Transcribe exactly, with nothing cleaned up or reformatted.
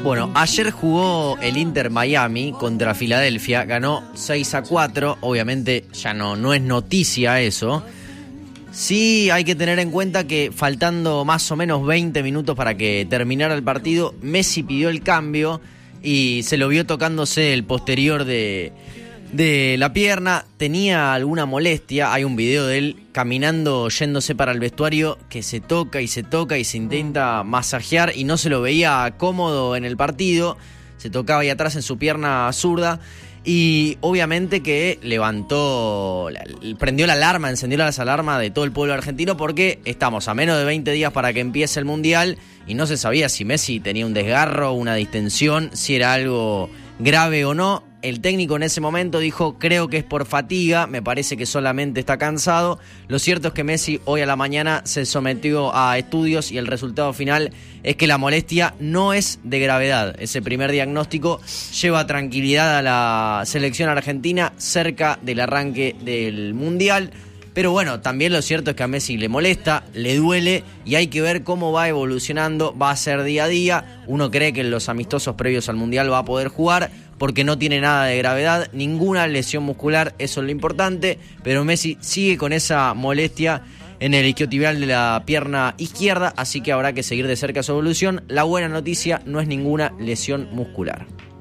Bueno, ayer jugó el Inter Miami contra Filadelfia, ganó seis a cuatro, obviamente ya no, no es noticia eso. Sí hay que tener en cuenta que faltando más o menos veinte minutos para que terminara el partido, Messi pidió el cambio y se lo vio tocándose el posterior de, de la pierna, tenía alguna molestia, hay un video de él caminando, yéndose para el vestuario, que se toca y se toca y se intenta masajear y no se lo veía cómodo en el partido, se tocaba ahí atrás en su pierna zurda. Y obviamente que levantó, prendió la alarma, encendió las alarmas de todo el pueblo argentino porque estamos a menos de veinte días para que empiece el Mundial y no se sabía si Messi tenía un desgarro, una distensión, si era algo grave o no. El técnico en ese momento dijo, creo que es por fatiga, me parece que solamente está cansado. Lo cierto es que Messi hoy a la mañana se sometió a estudios y el resultado final es que la molestia no es de gravedad. Ese primer diagnóstico lleva tranquilidad a la selección argentina cerca del arranque del Mundial. Pero bueno, también lo cierto es que a Messi le molesta, le duele y hay que ver cómo va evolucionando, va a ser día a día. Uno cree que en los amistosos previos al Mundial va a poder jugar porque no tiene nada de gravedad, ninguna lesión muscular, eso es lo importante, pero Messi sigue con esa molestia en el isquiotibial de la pierna izquierda, así que habrá que seguir de cerca su evolución. La buena noticia no es ninguna lesión muscular.